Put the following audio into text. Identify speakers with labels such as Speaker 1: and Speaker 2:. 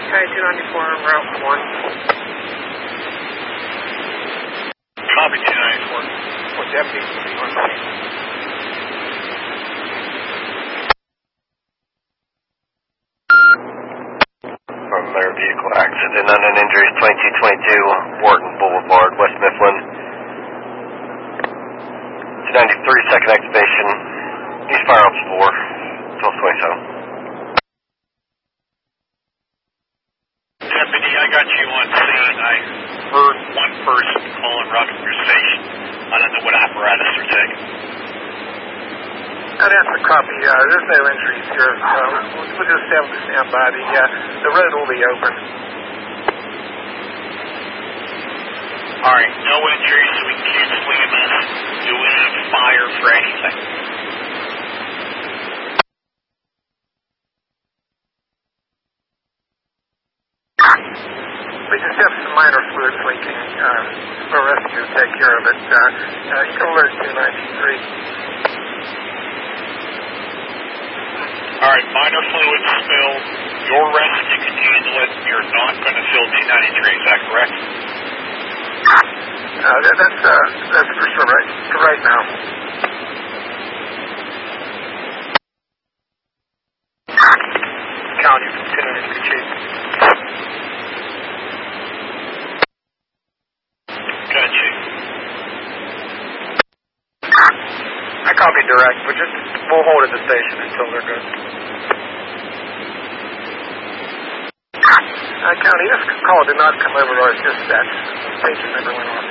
Speaker 1: Okay, 294 on Route 1.
Speaker 2: Copy 294.
Speaker 1: For deputy, on scene.
Speaker 3: From motor vehicle accident, unknown injuries, 2222 Wharton Boulevard, West Mifflin. 293, second activation, East Fire Ops 4, 1227.
Speaker 2: Deputy, I got you on scene. I heard one person calling Rutherford Station. I don't know what apparatus they're taking.
Speaker 1: That's a copy. There's no injuries here. We'll just have to stand by. The road will be open.
Speaker 2: All right, no injuries, so we can cancel EMS. Do we have fire for anything?
Speaker 1: We just have some minor fluids leaking. We'll rescue to take care of it. You can alert 293.
Speaker 2: All right, minor fluid spill. Your rescue can handle it. You're not going to fill 293. Is that correct?
Speaker 1: That's for sure right now. County continuing to chief.
Speaker 2: Got you.
Speaker 1: I copy direct, but we'll hold at the station until they're good. County, this call did not come over to our dispatch. The station never went off.